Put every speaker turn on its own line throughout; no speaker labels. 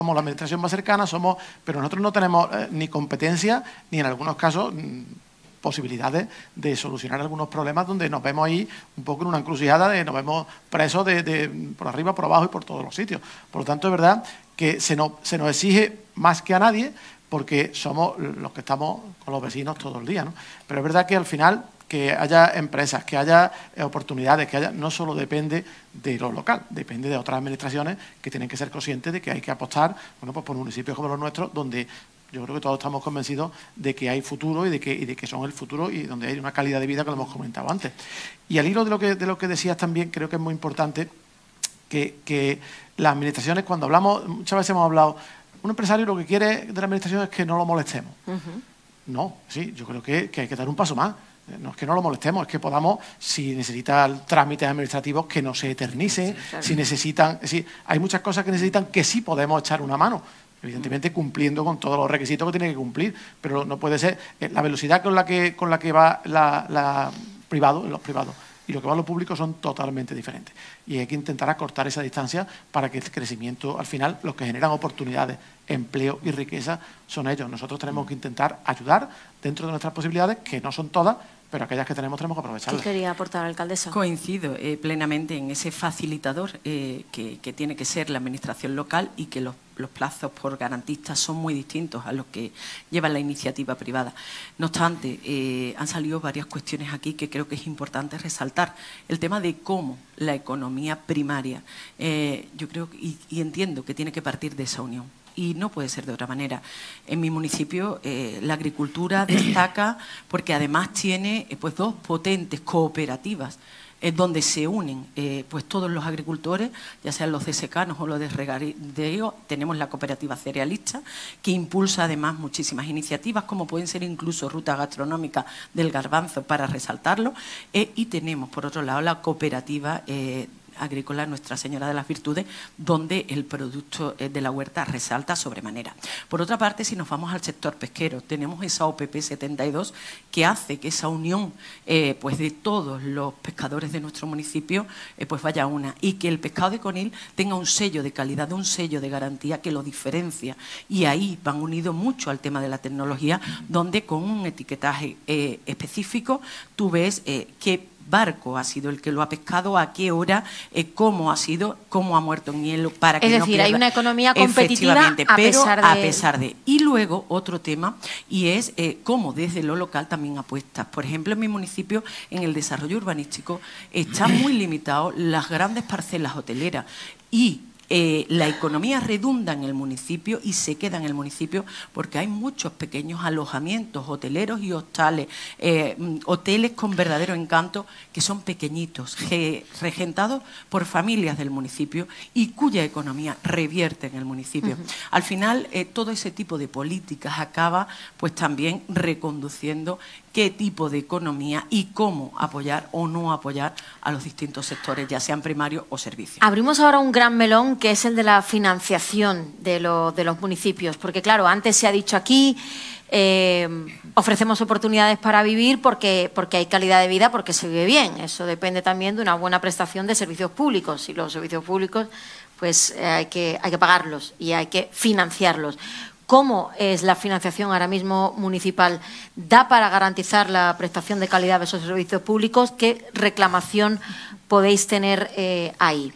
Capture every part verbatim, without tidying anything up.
somos la administración más cercana, somos, pero nosotros no tenemos eh, ni competencia, ni en algunos casos mmm, posibilidades de solucionar algunos problemas donde nos vemos ahí un poco en una encrucijada, de nos vemos presos de, de, por arriba, por abajo y por todos los sitios. Por lo tanto, es verdad que se nos, se nos exige más que a nadie porque somos los que estamos con los vecinos todo el día, ¿no? Pero es verdad que al final que haya empresas, que haya oportunidades, que haya, no solo depende de lo local, depende de otras administraciones que tienen que ser conscientes de que hay que apostar, bueno, pues por municipios como los nuestros, donde yo creo que todos estamos convencidos de que hay futuro y de que, y de que son el futuro y donde hay una calidad de vida que lo hemos comentado antes. Y al hilo de lo que, de lo que decías también, creo que es muy importante que, que las administraciones, cuando hablamos, muchas veces hemos hablado, un empresario lo que quiere de la administración es que no lo molestemos. Uh-huh. No, sí, yo creo que, que hay que dar un paso más. No es que no lo molestemos, es que podamos, si necesitan trámites administrativos, que no se eternicen, sí, claro. Si necesitan, es decir, hay muchas cosas que necesitan que sí podemos echar una mano, evidentemente cumpliendo con todos los requisitos que tiene que cumplir, pero no puede ser la velocidad con la que, con la que va la, la privado, los privados y lo que va a lo público son totalmente diferentes. Y hay que intentar acortar esa distancia para que el crecimiento, al final, los que generan oportunidades, empleo y riqueza son ellos. Nosotros tenemos que intentar ayudar dentro de nuestras posibilidades, que no son todas, pero aquellas que tenemos tenemos que aprovecharlas.
¿Qué quería aportar, alcaldesa?
Coincido eh, plenamente en ese facilitador eh, que, que tiene que ser la administración local y que los, los plazos por garantistas son muy distintos a los que lleva la iniciativa privada. No obstante, eh, han salido varias cuestiones aquí que creo que es importante resaltar. El tema de cómo la economía primaria, eh, yo creo y, y entiendo que tiene que partir de esa unión. Y no puede ser de otra manera. En mi municipio eh, la agricultura destaca porque además tiene eh, pues dos potentes cooperativas eh, donde se unen eh, pues todos los agricultores, ya sean los de secanos o los de regadío. Tenemos la cooperativa cerealista que impulsa además muchísimas iniciativas como pueden ser incluso ruta gastronómica del garbanzo para resaltarlo eh, y tenemos por otro lado la cooperativa eh, agrícola Nuestra Señora de las Virtudes, donde el producto de la huerta resalta sobremanera. Por otra parte, si nos vamos al sector pesquero, tenemos esa O P P setenta y dos que hace que esa unión eh, pues de todos los pescadores de nuestro municipio eh, pues vaya una y que el pescado de Conil tenga un sello de calidad, un sello de garantía que lo diferencia. Y ahí van unidos mucho al tema de la tecnología, donde con un etiquetaje eh, específico tú ves eh, que barco ha sido el que lo ha pescado, a qué hora, eh, cómo ha sido, cómo ha muerto en hielo, para que
es
no
decir,
pierda.
Hay una economía competitiva a
pero
pesar de...
a pesar de. Y luego otro tema, y es eh, cómo desde lo local también apuestas. Por ejemplo, en mi municipio, en el desarrollo urbanístico, están muy limitados las grandes parcelas hoteleras y Eh, la economía redunda en el municipio y se queda en el municipio porque hay muchos pequeños alojamientos hoteleros y hostales, eh, hoteles con verdadero encanto que son pequeñitos, que, regentados por familias del municipio y cuya economía revierte en el municipio. Uh-huh. Al final, eh, todo ese tipo de políticas acaba pues también reconduciendo qué tipo de economía y cómo apoyar o no apoyar a los distintos sectores, ya sean primarios o servicios.
Abrimos ahora un gran melón que es el de la financiación de, lo, de los municipios, porque claro, antes se ha dicho aquí, eh, ofrecemos oportunidades para vivir porque, porque hay calidad de vida, porque se vive bien. Eso depende también de una buena prestación de servicios públicos y los servicios públicos pues eh, hay, que, hay que pagarlos y hay que financiarlos. ¿Cómo es la financiación ahora mismo municipal? ¿Da para garantizar la prestación de calidad de esos servicios públicos? ¿Qué reclamación podéis tener eh, ahí?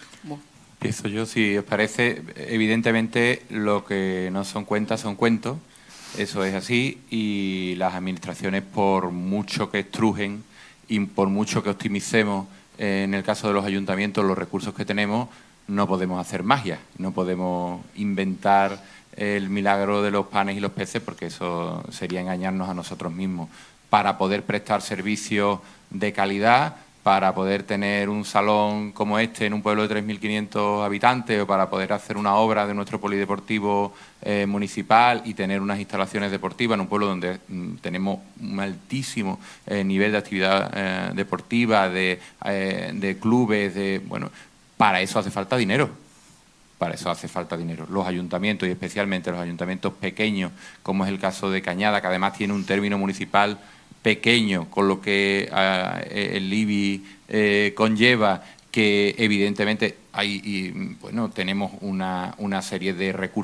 Empiezo yo, si os parece. Evidentemente, lo que no son cuentas son cuentos. Eso es así. Y las administraciones, por mucho que estrujen y por mucho que optimicemos, eh, en el caso de los ayuntamientos, los recursos que tenemos, no podemos hacer magia. No podemos inventar el milagro de los panes y los peces, porque eso sería engañarnos a nosotros mismos. Para poder prestar servicios de calidad, para poder tener un salón como este en un pueblo de tres mil quinientos habitantes o para poder hacer una obra de nuestro polideportivo eh, municipal y tener unas instalaciones deportivas en un pueblo donde mm, tenemos un altísimo eh, nivel de actividad eh, deportiva, de, eh, de clubes, de bueno, para eso hace falta dinero. Para eso hace falta dinero. Los ayuntamientos, y especialmente los ayuntamientos pequeños, como es el caso de Cañada, que además tiene un término municipal pequeño, con lo que uh, el I B I eh, conlleva, que evidentemente hay, y, bueno, tenemos una, una serie de recursos